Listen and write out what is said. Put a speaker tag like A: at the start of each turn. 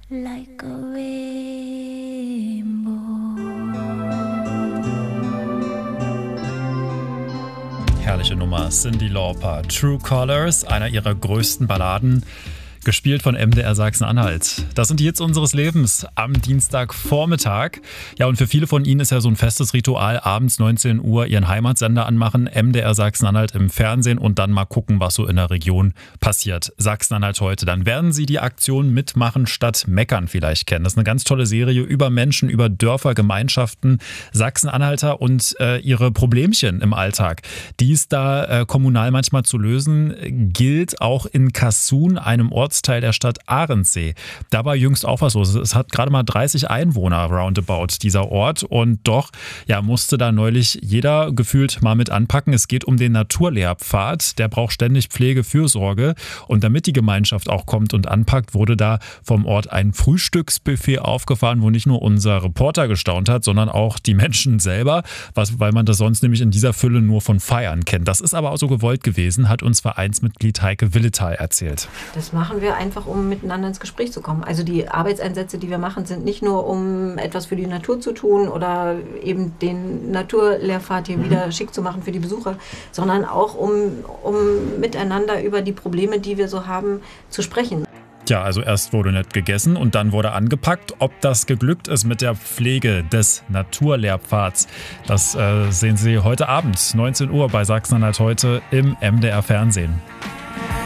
A: like a rainbow.
B: Herrliche Nummer, Cyndi Lauper, True Colors, einer ihrer größten Balladen, gespielt von MDR Sachsen-Anhalt. Das sind die Hits unseres Lebens am Dienstagvormittag. Ja, und für viele von Ihnen ist ja so ein festes Ritual, abends 19 Uhr ihren Heimatsender anmachen, MDR Sachsen-Anhalt im Fernsehen und dann mal gucken, was so in der Region passiert. Sachsen-Anhalt heute. Dann werden Sie die Aktion Mitmachen statt Meckern vielleicht kennen. Das ist eine ganz tolle Serie über Menschen, über Dörfer, Gemeinschaften, Sachsen-Anhalter und ihre Problemchen im Alltag. Die ist da kommunal manchmal zu lösen, gilt auch in Kassun, einem Ortsteil der Stadt Ahrensee. Da war jüngst auch was los. Es hat gerade mal 30 Einwohner roundabout, dieser Ort. Und doch musste da neulich jeder gefühlt mal mit anpacken. Es geht um den Naturlehrpfad. Der braucht ständig Pflege, Fürsorge. Und damit die Gemeinschaft auch kommt und anpackt, wurde da vom Ort ein Frühstücksbuffet aufgefahren, wo nicht nur unser Reporter gestaunt hat, sondern auch die Menschen selber, weil man das sonst nämlich in dieser Fülle nur von Feiern kennt. Das ist aber auch so gewollt gewesen, hat uns Vereinsmitglied Heike Willetal erzählt.
C: Das machen wir einfach, um miteinander ins Gespräch zu kommen. Also die Arbeitseinsätze, die wir machen, sind nicht nur, um etwas für die Natur zu tun oder eben den Naturlehrpfad hier wieder schick zu machen für die Besucher, sondern auch, um miteinander über die Probleme, die wir so haben, zu sprechen.
B: Ja, also erst wurde nett gegessen und dann wurde angepackt. Ob das geglückt ist mit der Pflege des Naturlehrpfads, das sehen Sie heute Abend, 19 Uhr bei Sachsen-Anhalt heute im MDR Fernsehen.